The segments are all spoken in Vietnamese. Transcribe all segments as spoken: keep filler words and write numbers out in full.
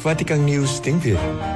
Vatican News tiếng Việt.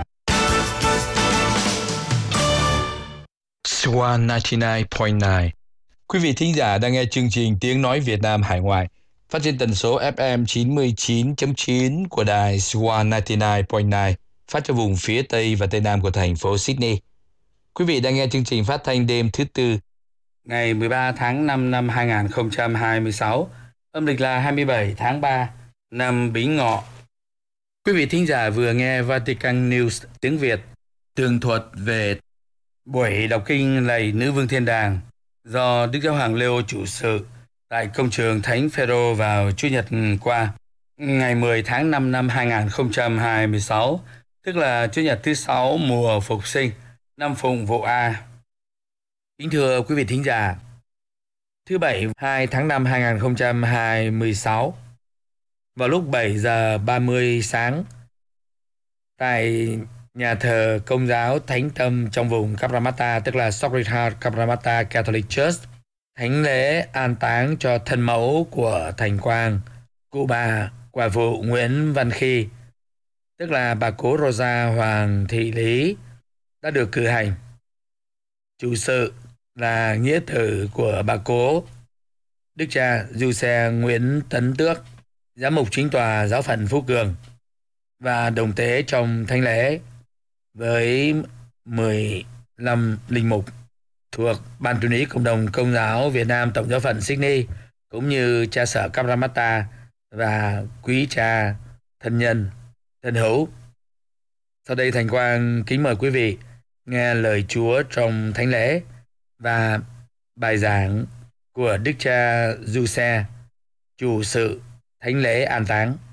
Swan chín mươi chín phẩy chín. Quý vị thính giả đang nghe chương trình Tiếng Nói Việt Nam Hải Ngoại, phát trên tần số ép em chín mươi chín chấm chín của đài Swan chín mươi chín phẩy chín, phát cho vùng phía Tây và Tây Nam của thành phố Sydney. Quý vị đang nghe chương trình phát thanh đêm thứ Tư, ngày mười ba tháng năm năm hai nghìn không trăm hai mươi sáu, âm lịch là hai mươi bảy tháng ba năm Bính Ngọ. Quý vị thính giả vừa nghe Vatican News tiếng Việt tường thuật về buổi đọc kinh lạy Nữ Vương Thiên Đàng do Đức Giáo hoàng Leo chủ sự tại công trường Thánh Phêrô vào Chủ nhật qua, ngày mười tháng năm năm hai nghìn không trăm hai mươi sáu, tức là Chủ nhật thứ sáu mùa Phục sinh, năm Phụng Vụ A. Kính thưa quý vị thính giả, thứ Bảy hai tháng năm hai nghìn không trăm hai mươi sáu, vào lúc bảy giờ ba mươi sáng, tại nhà thờ Công giáo Thánh Tâm trong vùng Cabramatta, tức là Sacred Heart Cabramatta Catholic Church, thánh lễ an táng cho thân mẫu của Thành Quang, cụ bà quả phụ Nguyễn Văn Khi, tức là bà cố Rosa Hoàng Thị Lý, đã được cử hành. Chủ sự là nghĩa tử của bà cố, Đức cha Giuse Nguyễn Tấn Tước, giám mục chính tòa giáo phận Phú Cường, và đồng tế trong thánh lễ với mười lăm linh mục thuộc Ban Tuyên ý Cộng đồng Công giáo Việt Nam Tổng giáo phận Sydney, cũng như cha sở Cabramatta và quý cha thân nhân thân hữu. Sau đây Thành Quang kính mời quý vị nghe lời Chúa trong thánh lễ và bài giảng của Đức cha Giuse, chủ sự thánh lễ an táng.